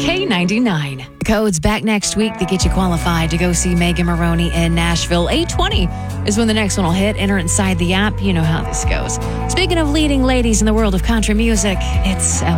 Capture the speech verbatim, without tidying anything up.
K ninety-nine. Codes back next week to get you qualified to go see Megan Maroney in Nashville. eight twenty is when the next one will hit. Enter inside the app. You know how this goes. Speaking of leading ladies in the world of country music, it's